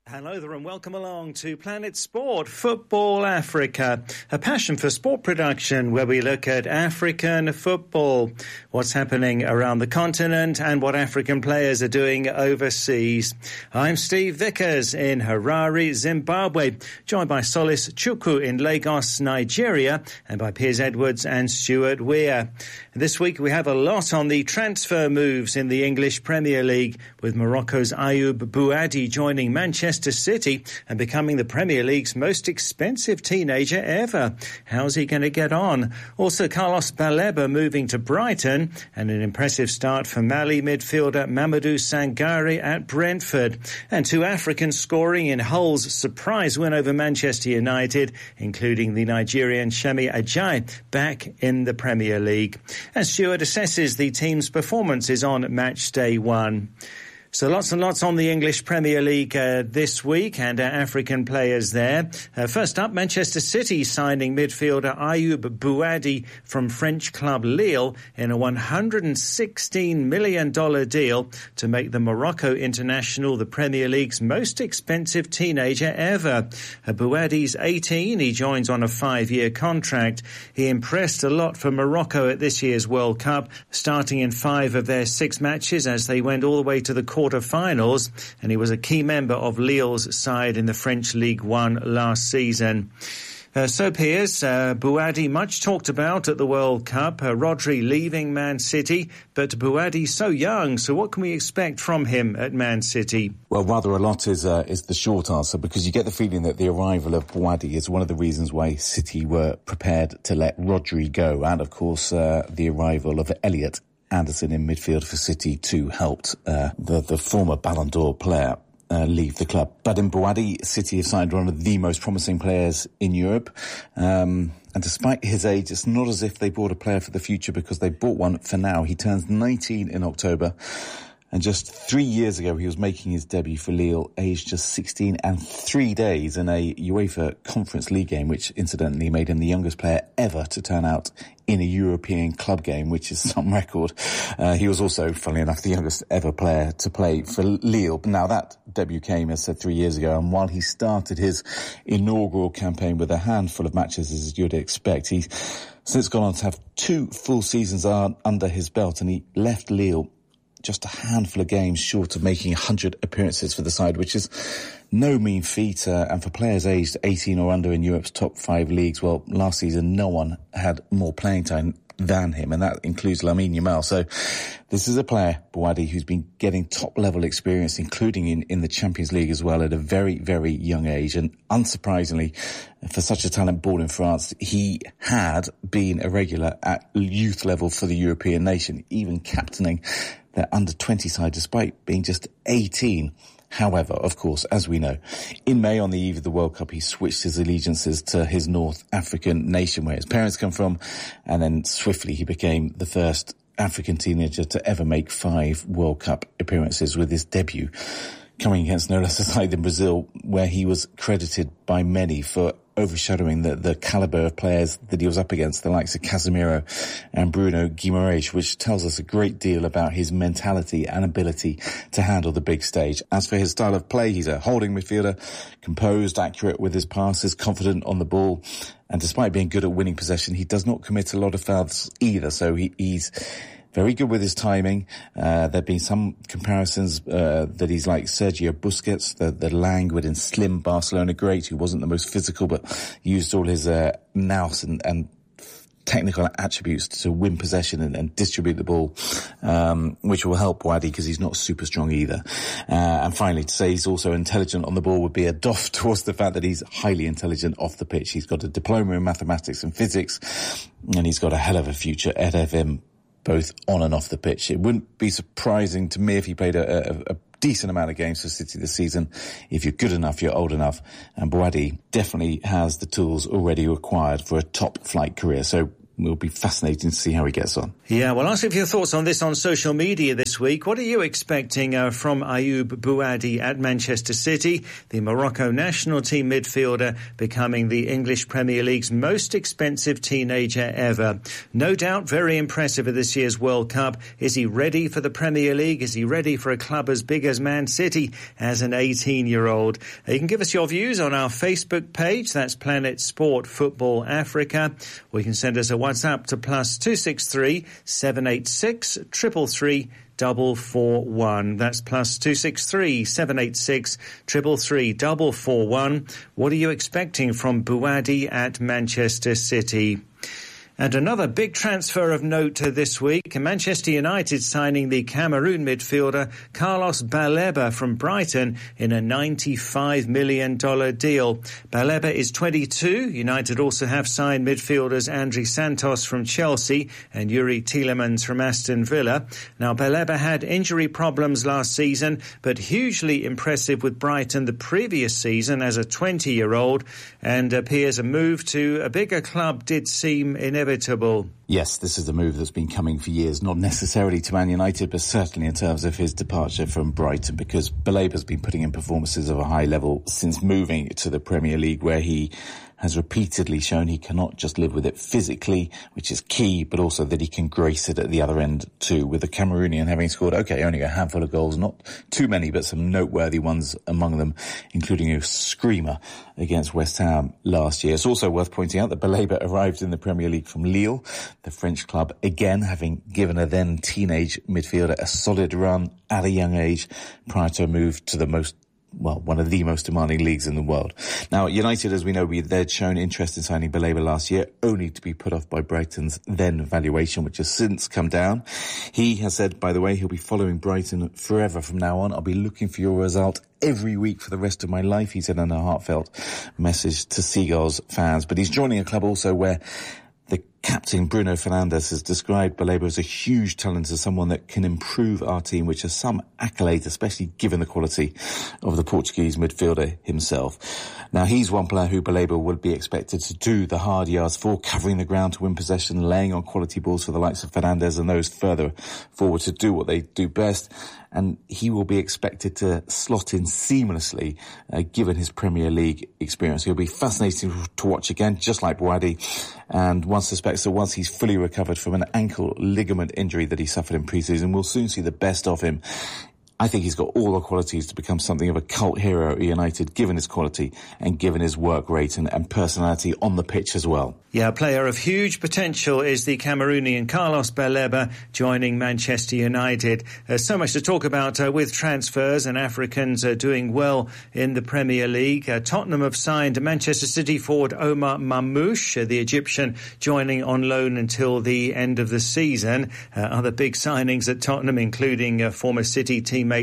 Hello there and welcome along to Planet Sport, Football Africa, a passion for sport production where we look at African football, what's happening around the continent and what African players are doing overseas. I'm Steve Vickers in Harare, Zimbabwe, joined by Solis Chukwu in Lagos, Nigeria, and by Piers Edwards and Stuart Weir. This week we have a lot on the transfer moves in the English Premier League, with Morocco's Ayoub Bouadi joining Manchester City and becoming the Premier League's most expensive teenager ever. How's he going to get on? Also, Carlos Baleba moving to Brighton, and an impressive start for Mali midfielder Mamadou Sangare at Brentford. And two Africans scoring in Hull's surprise win over Manchester United, including the Nigerian Shemi Ajayi back in the Premier League. And Stuart assesses the team's performances on match day 1. So lots and lots on the English Premier League this week, and African players there. First up, Manchester City signing midfielder Ayoub Bouadi from French club Lille in a $116 million deal to make the Morocco international the Premier League's most expensive teenager ever. Bouadi's 18. He joins on a 5-year contract. He impressed a lot for Morocco at this year's World Cup, starting in 5 of their 6 matches as they went all the way to the quarter-finals, and he was a key member of Lille's side in the French Ligue 1 last season. So Piers, Bouadi much talked about at the World Cup, Rodri leaving Man City, but Bouadi so young, so what can we expect from him at Man City? Well, rather a lot is the short answer, because you get the feeling that the arrival of Bouadi is one of the reasons why City were prepared to let Rodri go, and of course the arrival of Elliot Anderson in midfield for City too helped the former Ballon d'Or player leave the club. But in Bouadi, City have signed one of the most promising players in Europe. And despite his age, it's not as if they bought a player for the future, because they bought one for now. He turns 19 in October. And just 3 years ago, he was making his debut for Lille, aged just 16 and 3 days in a UEFA Conference League game, which incidentally made him the youngest player ever to turn out in a European club game, which is some record. He was also, funnily enough, the youngest ever player to play for Lille. Now, that debut came, as said, 3 years ago, and while he started his inaugural campaign with a handful of matches, as you'd expect, he's since gone on to have 2 full seasons under his belt, and he left Lille just a handful of games short of making 100 appearances for the side, which is no mean feat. And for players aged 18 or under in Europe's top 5 leagues, well, last season no one had more playing time than him, and that includes Lamine Yamal. So this is a player, Bouadi, who's been getting top-level experience, including in the Champions League as well, at a very, very young age. And unsurprisingly, for such a talent born in France, he had been a regular at youth level for the European nation, even captaining their under-20 side despite being just 18. However, of course, as we know, in May on the eve of the World Cup, he switched his allegiances to his North African nation where his parents come from, and then swiftly he became the first African teenager to ever make 5 World Cup appearances, with his debut coming against no less a side than Brazil, where he was credited by many for overshadowing the calibre of players that he was up against, the likes of Casemiro and Bruno Guimaraes, which tells us a great deal about his mentality and ability to handle the big stage. As for his style of play, he's a holding midfielder, composed, accurate with his passes, confident on the ball, and despite being good at winning possession, he does not commit a lot of fouls either, so he's very good with his timing. There have been some comparisons that he's like Sergio Busquets, the languid and slim Barcelona great, who wasn't the most physical but used all his nous and technical attributes to win possession and distribute the ball, which will help Bouadi because he's not super strong either. And finally, to say he's also intelligent on the ball would be a doff towards the fact that he's highly intelligent off the pitch. He's got a diploma in mathematics and physics, and he's got a hell of a future ahead of him, both on and off the pitch. It wouldn't be surprising to me if he played a decent amount of games for City this season. If you're good enough, you're old enough. And Bouadi definitely has the tools already required for a top-flight career. So It'll be fascinating to see how he gets on. Yeah, well, ask if your thoughts on this on social media this week. What are you expecting from Ayoub Bouadi at Manchester City, the Morocco national team midfielder, becoming the English Premier League's most expensive teenager ever? No doubt very impressive at this year's World Cup. Is he ready for the Premier League? Is he ready for a club as big as Man City as an 18-year-old? You can give us your views on our Facebook page. That's Planet Sport Football Africa. Or you can send us a WhatsApp to +263 786 333 441. That's +263 786 333 441. What are you expecting from Bouadi at Manchester City? And another big transfer of note this week, Manchester United signing the Cameroon midfielder Carlos Baleba from Brighton in a $95 million deal. Baleba is 22. United also have signed midfielders Andrey Santos from Chelsea and Yuri Tielemans from Aston Villa. Now, Baleba had injury problems last season, but hugely impressive with Brighton the previous season as a 20-year-old, and appears a move to a bigger club did seem inevitable. Yes, this is a move that's been coming for years, not necessarily to Man United, but certainly in terms of his departure from Brighton, because Baleba's been putting in performances of a high level since moving to the Premier League, where he has repeatedly shown he cannot just live with it physically, which is key, but also that he can grace it at the other end too, with the Cameroonian having scored, only a handful of goals, not too many, but some noteworthy ones among them, including a screamer against West Ham last year. It's also worth pointing out that Baleba arrived in the Premier League from Lille, the French club, again having given a then teenage midfielder a solid run at a young age prior to a move to one of the most demanding leagues in the world. Now, United, as we know, they'd shown interest in signing Baleba last year, only to be put off by Brighton's then valuation, which has since come down. He has said, by the way, he'll be following Brighton forever from now on. I'll be looking for your result every week for the rest of my life, he said in a heartfelt message to Seagulls fans. But he's joining a club also where the captain, Bruno Fernandes, has described Baleba as a huge talent, as someone that can improve our team, which has some accolades, especially given the quality of the Portuguese midfielder himself. Now, he's one player who Baleba would be expected to do the hard yards for, covering the ground to win possession, laying on quality balls for the likes of Fernandes and those further forward to do what they do best. And he will be expected to slot in seamlessly, given his Premier League experience. He'll be fascinating to watch again, just like Bouadi. And one suspects that once he's fully recovered from an ankle ligament injury that he suffered in pre-season, we'll soon see the best of him. I think he's got all the qualities to become something of a cult hero at United, given his quality and given his work rate and personality on the pitch as well. Yeah, a player of huge potential is the Cameroonian Carlos Baleba, joining Manchester United. So much to talk about with transfers, and Africans doing well in the Premier League. Tottenham have signed Manchester City forward Omar Mamouche, the Egyptian, joining on loan until the end of the season. Other big signings at Tottenham, including former City teammate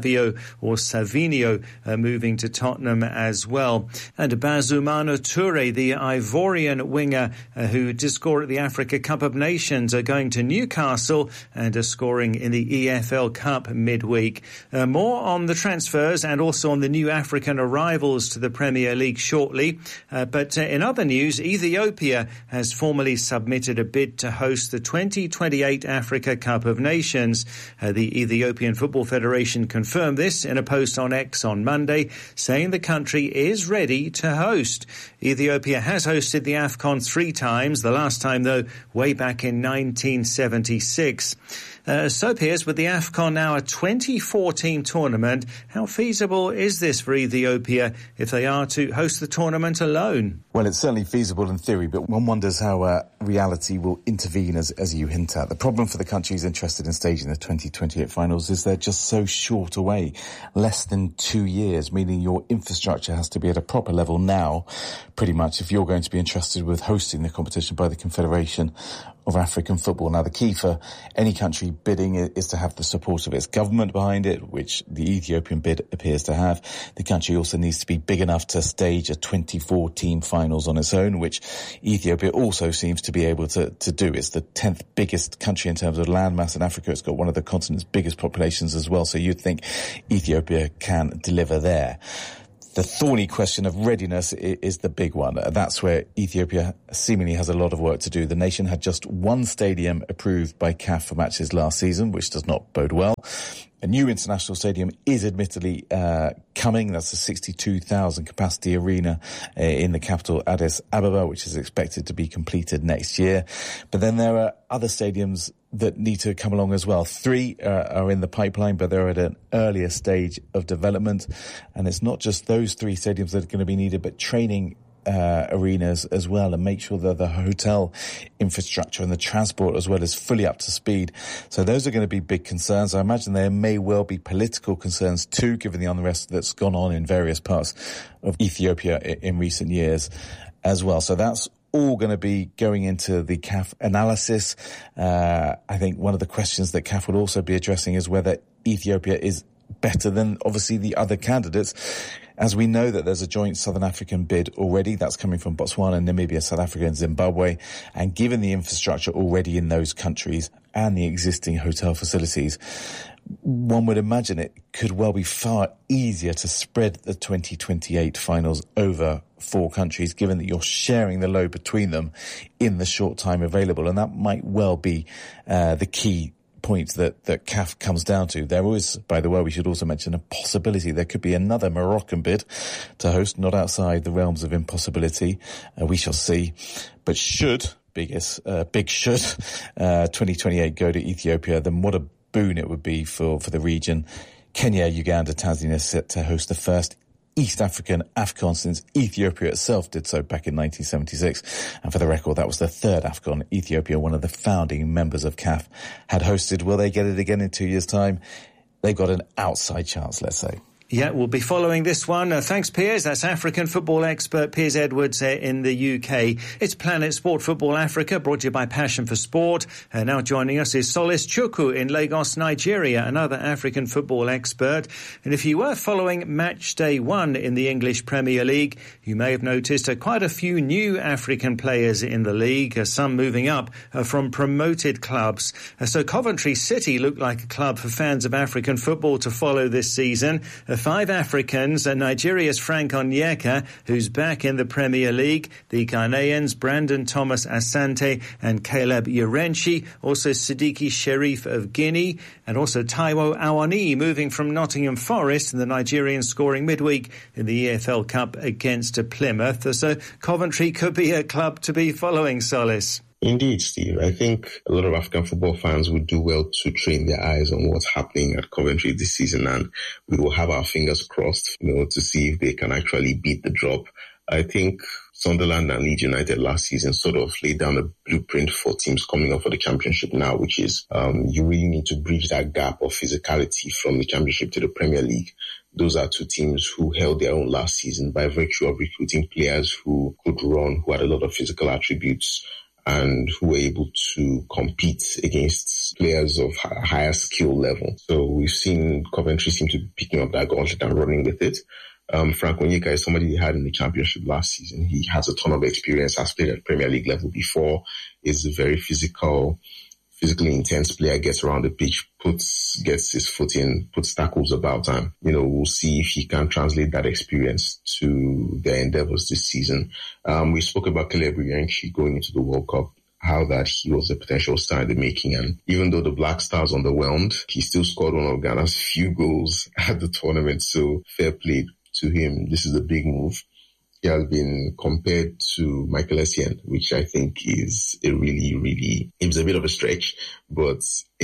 Savinho, moving to Tottenham as well. And Bazoumana Touré, the Ivorian winger, who did score at the Africa Cup of Nations, going to Newcastle and scoring in the EFL Cup midweek. More on the transfers and also on the new African arrivals to the Premier League shortly. But in other news, Ethiopia has formally submitted a bid to host the 2028 Africa Cup of Nations. The Ethiopian Football Federation confirmed this in a post on X on Monday, saying the country is ready to host. Ethiopia has hosted the AFCON 3 times, the last time, though, way back in 1976. So, Piers, with the AFCON now a 24-team tournament, how feasible is this for Ethiopia if they are to host the tournament alone? Well, it's certainly feasible in theory, but one wonders how reality will intervene, as you hint at. The problem for the countries interested in staging the 2028 finals is they're just so short away, less than 2 years, meaning your infrastructure has to be at a proper level now, pretty much, if you're going to be entrusted with hosting the competition by the Confederation of African Football. Now, the key for any country bidding is to have the support of its government behind it, which the Ethiopian bid appears to have. The country also needs to be big enough to stage a 24-team finals on its own, which Ethiopia also seems to be able to do. It's the 10th biggest country in terms of landmass in Africa. It's got one of the continent's biggest populations as well, so you'd think Ethiopia can deliver there. The thorny question of readiness is the big one. That's where Ethiopia seemingly has a lot of work to do. The nation had just one stadium approved by CAF for matches last season, which does not bode well. A new international stadium is admittedly coming. That's a 62,000 capacity arena in the capital Addis Ababa, which is expected to be completed next year. But then there are other stadiums that need to come along as well. 3 are in the pipeline, but they're at an earlier stage of development. And it's not just those 3 stadiums that are going to be needed, but training arenas as well, and make sure that the hotel infrastructure and the transport as well is fully up to speed. So those are going to be big concerns. I imagine there may well be political concerns too, given the unrest that's gone on in various parts of Ethiopia in recent years as well. So that's all going to be going into the CAF analysis. I think one of the questions that CAF will also be addressing is whether Ethiopia is better than obviously the other candidates. As we know that there's a joint Southern African bid already, that's coming from Botswana, Namibia, South Africa and Zimbabwe. And given the infrastructure already in those countries and the existing hotel facilities, one would imagine it could well be far easier to spread the 2028 finals over 4 countries, given that you're sharing the load between them in the short time available. And that might well be the key point that CAF comes down to. There is, by the way, we should also mention a possibility. There could be another Moroccan bid to host, not outside the realms of impossibility. We shall see. But should 2028 go to Ethiopia, then what a boon it would be for the region. Kenya, Uganda, Tanzania set to host the first East African AFCON since Ethiopia itself did so back in 1976. And for the record, that was the 3rd AFCON Ethiopia, one of the founding members of CAF, had hosted. Will they get it again in 2 years' time? They've got an outside chance, let's say. Yeah, we'll be following this one. Thanks, Piers. That's African football expert Piers Edwards in the UK. It's Planet Sport Football Africa, brought to you by Passion for Sport. Now joining us is Solis Chukwu in Lagos, Nigeria, another African football expert. And if you were following match day 1 in the English Premier League, you may have noticed quite a few new African players in the league, some moving up from promoted clubs. So Coventry City looked like a club for fans of African football to follow this season. 5 Africans, Nigeria's Frank Onyeka, who's back in the Premier League, the Ghanaians Brandon Thomas Asante and Caleb Yerenchi, also Sidiki Sherif of Guinea, and also Taiwo Awani moving from Nottingham Forest, and the Nigerians scoring midweek in the EFL Cup against Plymouth. So Coventry could be a club to be following, Solis. Indeed, Steve. I think a lot of African football fans would do well to train their eyes on what's happening at Coventry this season, and we will have our fingers crossed, to see if they can actually beat the drop. I think Sunderland and Leeds United last season sort of laid down a blueprint for teams coming up for the Championship now, which is you really need to bridge that gap of physicality from the Championship to the Premier League. Those are 2 teams who held their own last season by virtue of recruiting players who could run, who had a lot of physical attributes, and who were able to compete against players of higher skill level. So we've seen Coventry seem to be picking up that gauntlet and running with it. Frank Onyeka is somebody they had in the Championship last season. He has a ton of experience, has played at Premier League level before, is a very physically intense player, gets around the pitch, gets his foot in, puts tackles about, and, we'll see if he can translate that experience to their endeavors this season. We spoke about Caleb Yerenchi going into the World Cup, how that he was a potential star in the making. And even though the Black Stars underwhelmed, he still scored one of Ghana's few goals at the tournament. So fair play to him. This is a big move. He has been compared to Michael Essien, which I think is a it's a bit of a stretch, but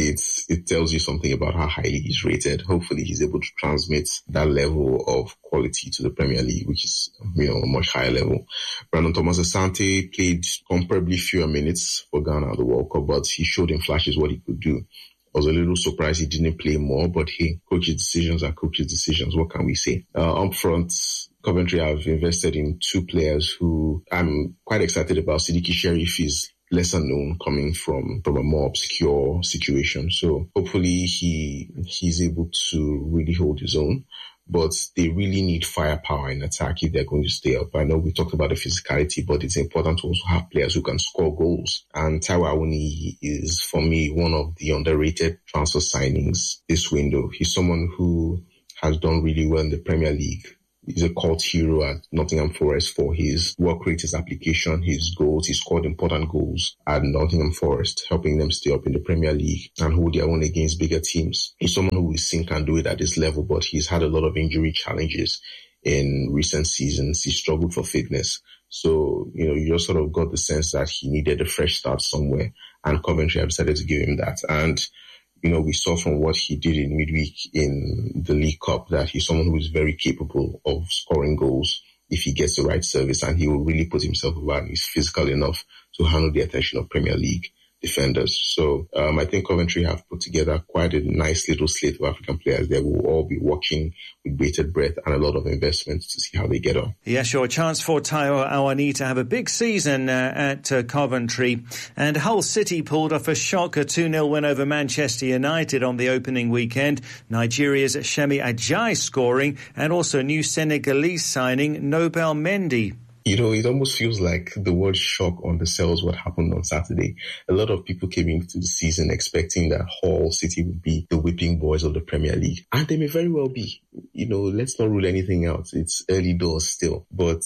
it tells you something about how highly he's rated. Hopefully he's able to transmit that level of quality to the Premier League, which is, a much higher level. Brandon Thomas Asante played comparably fewer minutes for Ghana at the World Cup, but he showed in flashes what he could do. I was a little surprised he didn't play more, but hey, coaches' decisions are coaches' decisions. What can we say? Up front, Coventry have invested in 2 players who I'm quite excited about. Sidiki Sherif is lesser known, coming from a more obscure situation. So hopefully he's able to really hold his own. But they really need firepower in attack if they're going to stay up. I know we talked about the physicality, but it's important to also have players who can score goals. And Taiwo Awani is, for me, one of the underrated transfer signings this window. He's someone who has done really well in the Premier League He's a cult hero at Nottingham Forest for his work rate, his application, his goals. He scored important goals at Nottingham Forest, helping them stay up in the Premier League and hold their own against bigger teams. He's someone who we think can do it at this level, but he's had a lot of injury challenges in recent seasons. He struggled for fitness. So, you just sort of got the sense that he needed a fresh start somewhere, and Coventry have decided to give him that. And we saw from what he did in midweek in the League Cup that he's someone who is very capable of scoring goals if he gets the right service, and he will really put himself about. He's physical enough to handle the attention of Premier League defenders. So I think Coventry have put together quite a nice little slate of African players. They will all be watching with bated breath and a lot of investments to see how they get on. Yeah, sure. Chance for Taiwo Awoniyi to have a big season at Coventry. And Hull City pulled off a shocker 2-0 win over Manchester United on the opening weekend. Nigeria's Shemi Ajayi scoring, and also new Senegalese signing Nobel Mendy. It almost feels like the word shock undersells what happened on Saturday. A lot of people came into the season expecting that Hull City would be the whipping boys of the Premier League. And they may very well be. Let's not rule anything out. It's early doors still. But,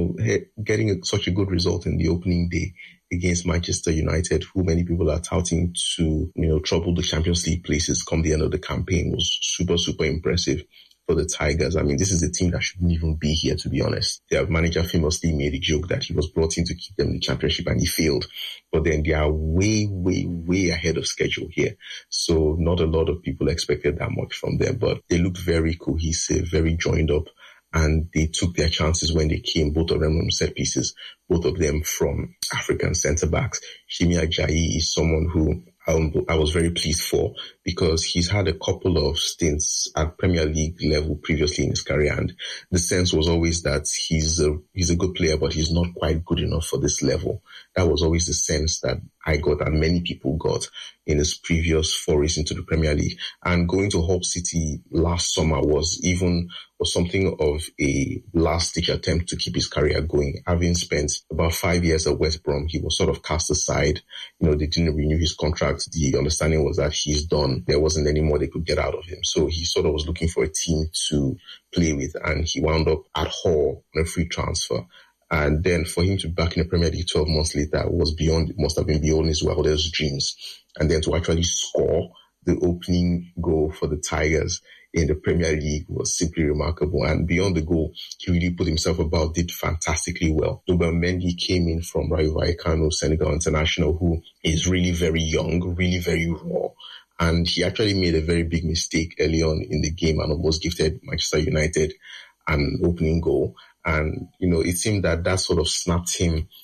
getting such a good result in the opening day against Manchester United, who many people are touting to, trouble the Champions League places come the end of the campaign, was super, super impressive for the Tigers. I mean, this is a team that shouldn't even be here, to be honest. Their manager famously made a joke that he was brought in to keep them in the championship and he failed. But then they are way, way, way ahead of schedule here. So not a lot of people expected that much from them, but they looked very cohesive, very joined up, and they took their chances when they came, both of them from set pieces, both of them from African centre-backs. Shemi Ajayi is someone who I was very pleased for, because he's had a couple of stints at Premier League level previously in his career, and the sense was always that he's a good player, but he's not quite good enough for this level. That was always the sense that I got, and many people got, in his previous forays into the Premier League. And going to Hull City last summer was something of a last-ditch attempt to keep his career going. Having spent about 5 years at West Brom, he was sort of cast aside. They didn't renew his contract. The understanding was that he's done. There wasn't any more they could get out of him. So he sort of was looking for a team to play with, and he wound up at Hull on a free transfer. And then for him to be back in the Premier League 12 months later must have been beyond his wildest dreams. And then to actually score the opening goal for the Tigers in the Premier League was simply remarkable. And beyond the goal, he really put himself about, did fantastically well. Nobel Mendy came in from Rayo Vallecano, Senegal international, who is really very young, really very raw. And he actually made a very big mistake early on in the game and almost gifted Manchester United an opening goal. And, it seemed that sort of snapped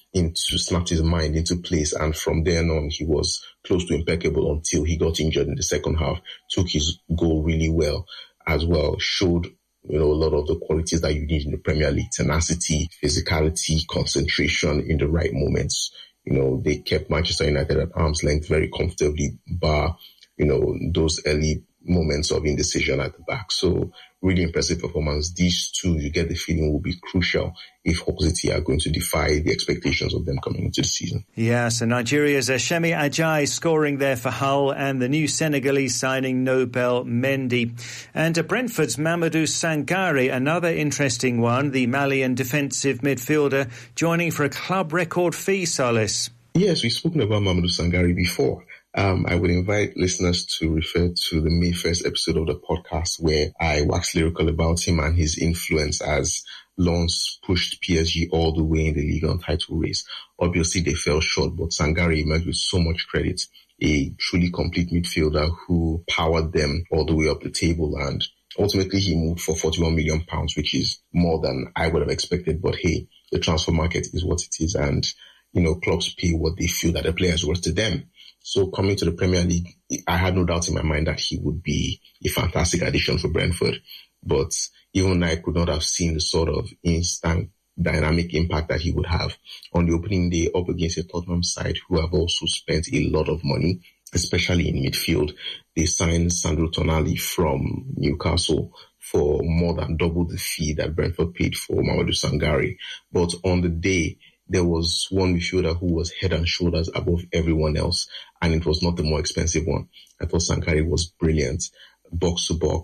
his mind into place. And from then on, he was close to impeccable until he got injured in the second half, took his goal really well as well, showed, a lot of the qualities that you need in the Premier League: tenacity, physicality, concentration in the right moments. They kept Manchester United at arm's length very comfortably, bar, those early moments of indecision at the back. So really impressive performance. These two, you get the feeling, will be crucial if Hull City are going to defy the expectations of them coming into the season. Yeah, so Nigeria's Shemi Ajayi scoring there for Hull, and the new Senegalese signing Nobel Mendy. And Brentford's Mamadou Sangare, another interesting one, the Malian defensive midfielder, joining for a club record fee, Solis. Yes, we've spoken about Mamadou Sangare before. I would invite listeners to refer to the May 1st episode of the podcast, where I waxed lyrical about him and his influence as Lens pushed PSG all the way in the league on title race. Obviously, they fell short, but Sangare emerged with so much credit. A truly complete midfielder who powered them all the way up the table, and ultimately he moved for £41 million, which is more than I would have expected. But hey, the transfer market is what it is, and clubs pay what they feel that the players worth to them. So coming to the Premier League, I had no doubt in my mind that he would be a fantastic addition for Brentford. But even I could not have seen the sort of instant dynamic impact that he would have on the opening day up against a Tottenham side who have also spent a lot of money, especially in midfield. They signed Sandro Tonali from Newcastle for more than double the fee that Brentford paid for Mamadou Sangare. But on the day, there was one midfielder who was head and shoulders above everyone else, and it was not the more expensive one. I thought Sangare was brilliant. Box to box,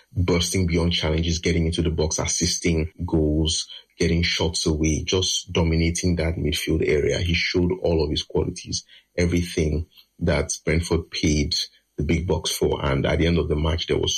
bursting beyond challenges, getting into the box, assisting goals, getting shots away, just dominating that midfield area. He showed all of his qualities, everything that Brentford paid the big bucks for. And at the end of the match, there was